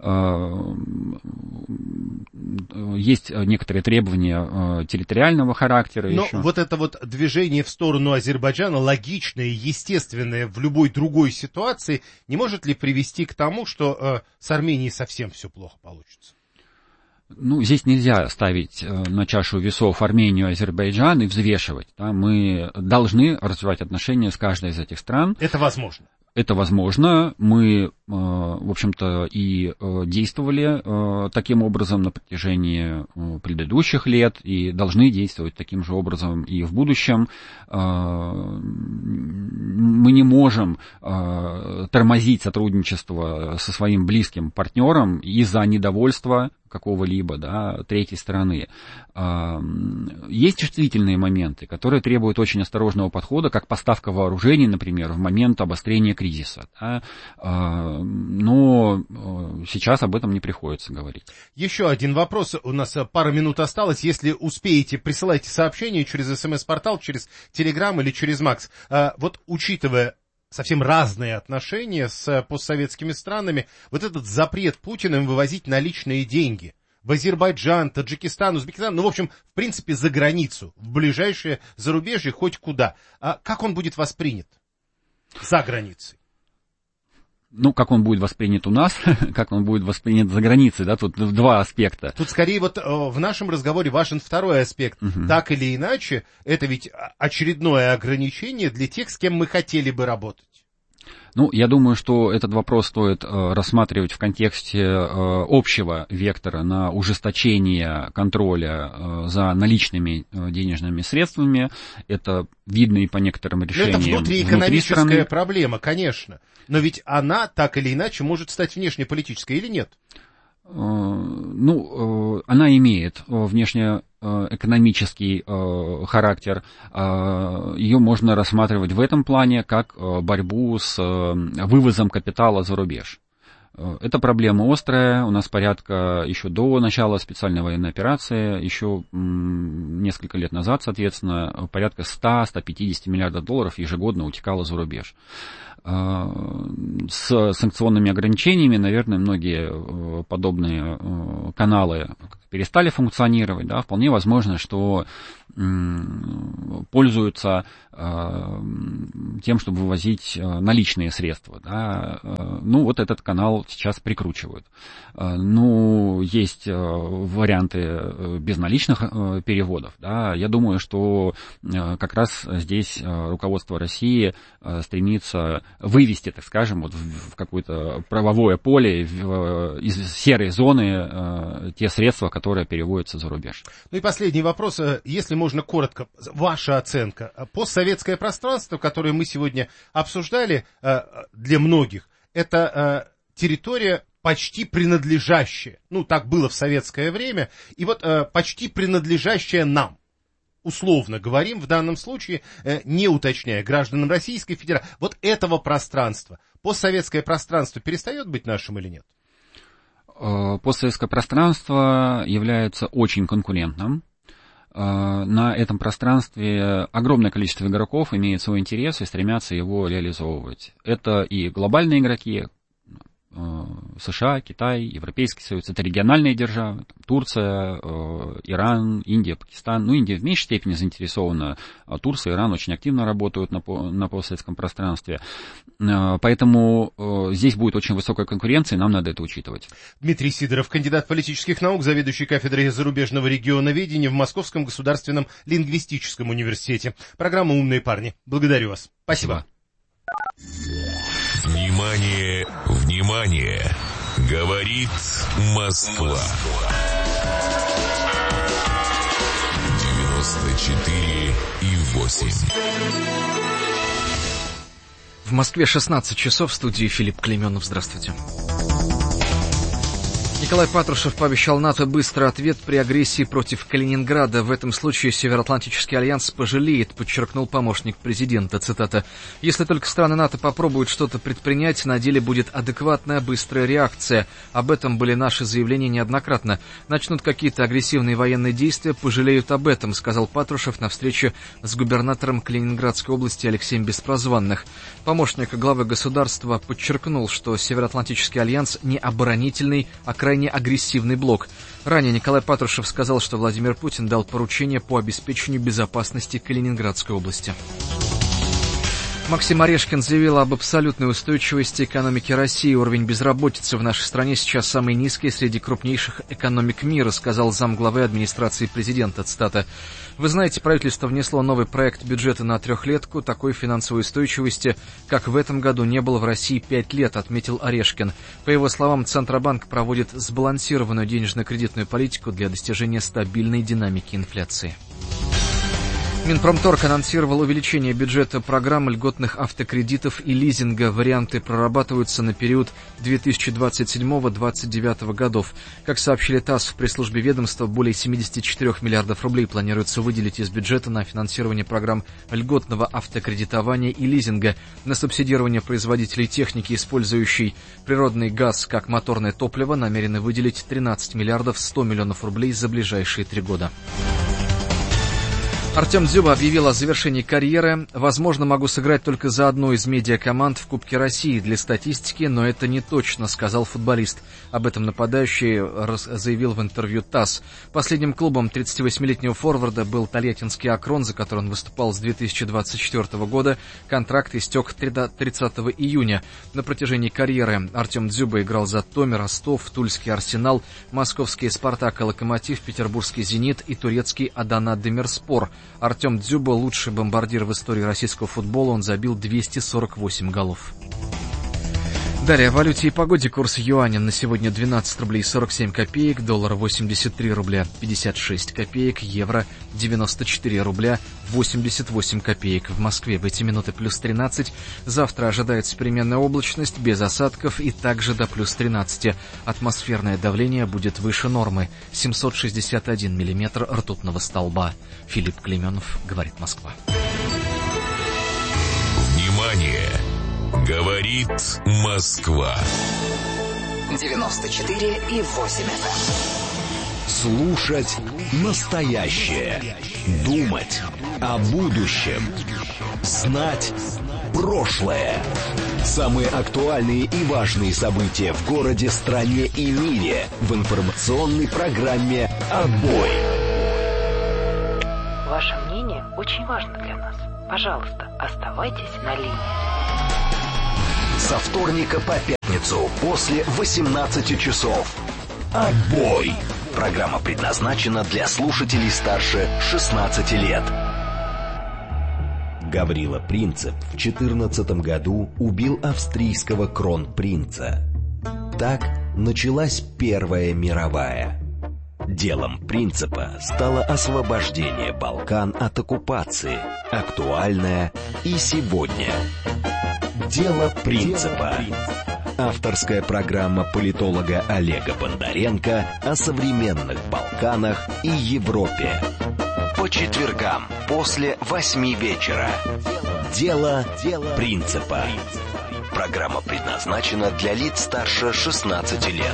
Есть некоторые требования территориального характера. Но еще. Вот это вот движение в сторону Азербайджана, логичное и естественное в любой другой ситуации, не может ли привести к тому, что с Арменией совсем все плохо получится? Здесь нельзя ставить на чашу весов Армению и Азербайджан и взвешивать. Да? Мы должны развивать отношения с каждой из этих стран. Это возможно. Это возможно. Мы, в общем-то, и действовали таким образом на протяжении предыдущих лет и должны действовать таким же образом и в будущем. Мы не можем тормозить сотрудничество со своим близким партнером из-за недовольства какого-либо, да, третьей стороны. Есть чувствительные моменты, которые требуют очень осторожного подхода, как поставка вооружений, например, в момент обострения кризиса. Да, но сейчас об этом не приходится говорить. Еще один вопрос. У нас пара минут осталось. Если успеете, присылайте сообщения через СМС-портал, через Телеграм или через Макс. Вот учитывая совсем разные отношения с постсоветскими странами, вот этот запрет Путина им вывозить наличные деньги в Азербайджан, Таджикистан, Узбекистан, в общем, в принципе, за границу, в ближайшее зарубежье, хоть куда. Как он будет воспринят за границей? как он будет воспринят у нас, как он будет воспринят за границей, да, тут два аспекта. Тут скорее вот в нашем разговоре важен второй аспект. Так или иначе, это ведь очередное ограничение для тех, с кем мы хотели бы работать. Я думаю, что этот вопрос стоит рассматривать в контексте общего вектора на ужесточение контроля за наличными денежными средствами. Это видно и по некоторым решениям. Это внутриэкономическая проблема, конечно. Но ведь она так или иначе может стать внешнеполитической или нет? Она имеет внешнеэкономический характер. Ее можно рассматривать в этом плане как борьбу с вывозом капитала за рубеж. Эта проблема острая, у нас порядка еще до начала специальной военной операции, еще несколько лет назад, соответственно, порядка 100-150 миллиардов долларов ежегодно утекало за рубеж. С санкционными ограничениями, наверное, многие подобные каналы перестали функционировать, да, вполне возможно, что пользуются тем, чтобы вывозить наличные средства, да. Вот этот канал сейчас прикручивают. Есть варианты безналичных переводов, да. Я думаю, что как раз здесь руководство России стремится вывести, так скажем, в какое-то правовое поле, из серой зоны те средства, которые переводятся за рубеж. И последний вопрос, если можно коротко, ваша оценка. Постсоветское пространство, которое мы сегодня обсуждали, для многих, это территория почти принадлежащая, так было в советское время, и почти принадлежащая нам. Условно говорим, в данном случае, не уточняя, гражданам Российской Федерации, этого пространства, постсоветское пространство перестает быть нашим или нет? Постсоветское пространство является очень конкурентным. На этом пространстве огромное количество игроков имеет свой интерес и стремятся его реализовывать. Это и глобальные игроки, США, Китай, Европейский Союз, это региональные державы, Турция, Иран, Индия, Пакистан. Индия в меньшей степени заинтересована, а Турция и Иран очень активно работают на постсоветском пространстве. Поэтому здесь будет очень высокая конкуренция, и нам надо это учитывать. Дмитрий Сидоров, кандидат политических наук, заведующий кафедрой зарубежного регионоведения в Московском государственном лингвистическом университете. Программа «Умные парни». Благодарю вас. Спасибо. Внимание, внимание! Говорит Москва. 94,8. В Москве 16 часов, в студии Филипп Клейменов. Здравствуйте. Николай Патрушев пообещал НАТО быстрый ответ при агрессии против Калининграда. В этом случае Североатлантический альянс пожалеет, подчеркнул помощник президента. Цитата. «Если только страны НАТО попробуют что-то предпринять, на деле будет адекватная быстрая реакция. Об этом были наши заявления неоднократно. Начнут какие-то агрессивные военные действия, пожалеют об этом», сказал Патрушев на встрече с губернатором Калининградской области Алексеем Беспрозванных. Помощник главы государства подчеркнул, что Североатлантический альянс не оборонительный, а крайне агрессивный блок. Ранее Николай Патрушев сказал, что Владимир Путин дал поручение по обеспечению безопасности Калининградской области. Максим Орешкин заявил об абсолютной устойчивости экономики России. Уровень безработицы в нашей стране сейчас самый низкий среди крупнейших экономик мира, сказал замглавы администрации президента. Цитата. «Вы знаете, правительство внесло новый проект бюджета на трехлетку. Такой финансовой устойчивости, как в этом году, не было в России 5 лет», отметил Орешкин. По его словам, Центробанк проводит сбалансированную денежно-кредитную политику для достижения стабильной динамики инфляции. Минпромторг анонсировал увеличение бюджета программ льготных автокредитов и лизинга. Варианты прорабатываются на период 2027-2029 годов. Как сообщили ТАСС, в пресс-службе ведомства более 74 миллиардов рублей планируется выделить из бюджета на финансирование программ льготного автокредитования и лизинга, на субсидирование производителей техники, использующей природный газ как моторное топливо, намерены выделить 13 миллиардов 100 миллионов рублей за ближайшие 3 года. Артем Дзюба объявил о завершении карьеры. «Возможно, могу сыграть только за одну из медиакоманд в Кубке России для статистики, но это не точно», — сказал футболист. Об этом нападающий заявил в интервью ТАСС. Последним клубом 38-летнего форварда был Тольяттинский «Акрон», за который он выступал с 2024 года. Контракт истек 30 июня. На протяжении карьеры Артем Дзюба играл за Томи, Ростов, Тульский «Арсенал», московский «Спартак» и «Локомотив», петербургский «Зенит» и турецкий «Адана Демирспор». Артем Дзюба — лучший бомбардир в истории российского футбола, он забил 248 голов. Далее о валюте и погоде. Курс юаня на сегодня 12 рублей 47 копеек, доллар 83 рубля 56 копеек, евро 94 рубля 88 копеек. В Москве в эти минуты плюс 13. Завтра ожидается переменная облачность, без осадков и также до плюс 13. Атмосферное давление будет выше нормы. 761 миллиметр ртутного столба. Филипп Клеменов, говорит Москва. Внимание! Говорит Москва. 94,8 FM. Слушать настоящее. Думать о будущем. Знать прошлое. Самые актуальные и важные события в городе, стране и мире в информационной программе «Отбой». Ваше мнение очень важно для нас. Пожалуйста, оставайтесь на линии. Со вторника по пятницу после 18 часов. «Отбой». Программа предназначена для слушателей старше 16 лет. Гаврила Принцип в 14 году убил австрийского кронпринца. Так началась Первая мировая. Делом Принципа стало освобождение Балкан от оккупации, актуальное и сегодня. Дело Принципа. Авторская программа политолога Олега Бондаренко о современных Балканах и Европе. По четвергам после 8 вечера. Дело Принципа. Программа предназначена для лиц старше 16 лет.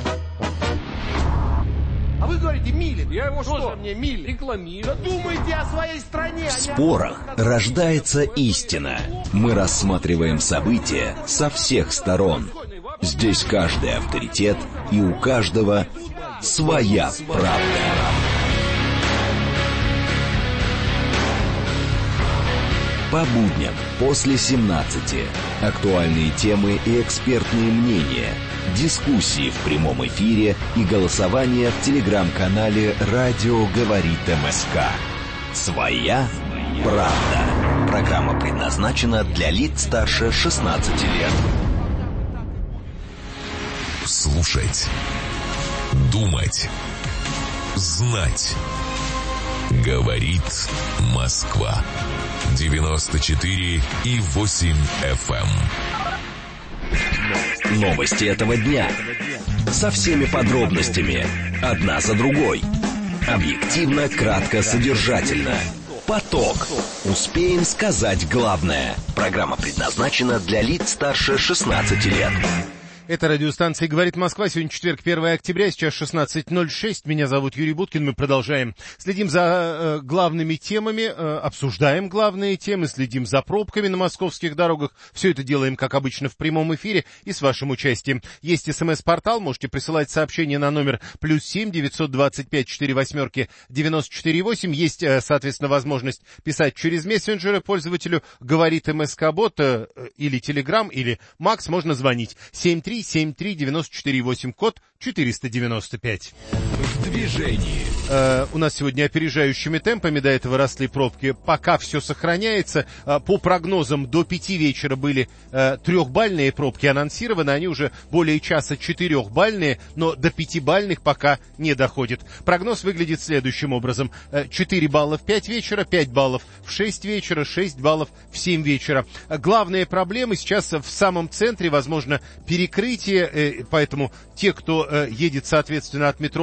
А вы говорите, Милин. Я его что? Мне Милин рекламирую. Думайте о своей стране. В спорах рождается истина. Мы рассматриваем события со всех сторон. Здесь каждый авторитет, и у каждого своя правда. По будням после 17. Актуальные темы и экспертные мнения. Дискуссии в прямом эфире и голосование в телеграм-канале «Радио говорит МСК». Своя правда. Программа предназначена для лиц старше 16 лет. Слушать. Думать. Знать. Говорит Москва. 94,8 FM. Новости этого дня. Со всеми подробностями. Одна за другой. Объективно, кратко, содержательно. Поток. Успеем сказать главное. Программа предназначена для лиц старше 16 лет. Это радиостанция «Говорит Москва». Сегодня четверг, 1 октября, сейчас 16:06. Меня зовут Юрий Буткин. Мы продолжаем. Следим за главными темами, обсуждаем главные темы, следим за пробками на московских дорогах. Все это делаем, как обычно, в прямом эфире и с вашим участием. Есть СМС-портал, можете присылать сообщения на номер +7 925 48 94 8. Есть, соответственно, возможность писать через мессенджеры пользователю «Говорит МСК-бот» или Telegram, или Макс. Можно звонить 7373-94-8, код 495. В движении. У нас сегодня опережающими темпами до этого росли пробки. Пока все сохраняется. По прогнозам до 5 вечера были 3-бальные пробки анонсированы. Они уже более часа 4-бальные, но до 5-бальных пока не доходит. Прогноз выглядит следующим образом. 4 балла в 5 вечера, 5 баллов в 6 вечера, 6 баллов в 7 вечера. Главные проблемы сейчас в самом центре, возможно, перекрытие, поэтому те, кто едет, соответственно, от метро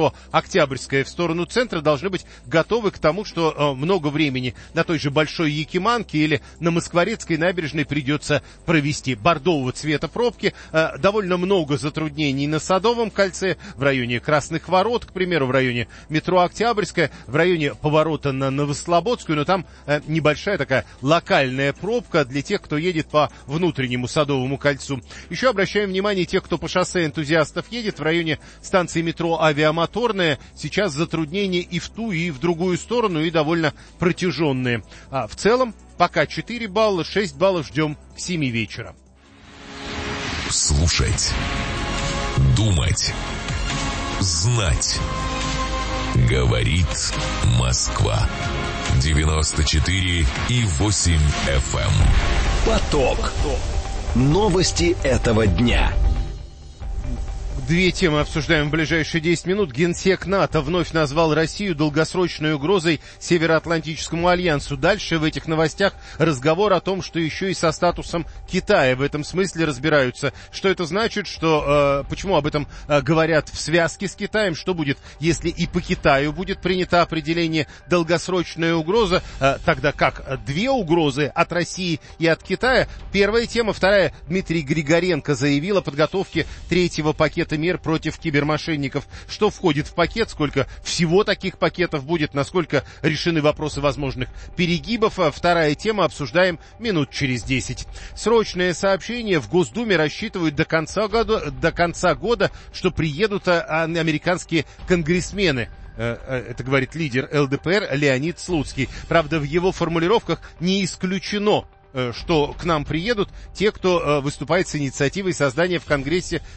Октябрьская в сторону центра должны быть готовы к тому, что много времени на той же Большой Якиманке или на Москворецкой набережной придется провести. Бордового цвета пробки, довольно много затруднений на Садовом кольце, в районе Красных Ворот, к примеру, в районе метро Октябрьская, в районе поворота на Новослободскую, но там небольшая такая локальная пробка для тех, кто едет по внутреннему Садовому кольцу. Еще обращаем внимание тех, кто по шоссе энтузиастов едет, в районе станции метро Авиамоторная сейчас затруднения и в ту, и в другую сторону, и довольно протяженные. А в целом пока 4 балла, 6 баллов ждем к 7 вечера. Слушать, думать, знать. Говорит Москва. 94,8 FM. Поток. Новости этого дня. Две темы обсуждаем в ближайшие 10 минут. Генсек НАТО вновь назвал Россию долгосрочной угрозой Североатлантическому альянсу. Дальше в этих новостях разговор о том, что еще и со статусом Китая в этом смысле разбираются. Что это значит, почему об этом говорят в связке с Китаем, что будет, если и по Китаю будет принято определение долгосрочная угроза, тогда как две угрозы от России и от Китая. Первая тема, вторая. Дмитрий Григоренко заявил о подготовке третьего пакета мер против кибермошенников. Что входит в пакет, сколько всего таких пакетов будет, насколько решены вопросы возможных перегибов. Вторая тема, обсуждаем минут через 10. Срочное сообщение. В Госдуме рассчитывают до конца года, что приедут американские конгрессмены. Это говорит лидер ЛДПР Леонид Слуцкий. Правда, в его формулировках не исключено, что к нам приедут те, кто выступает с инициативой создания в Конгрессе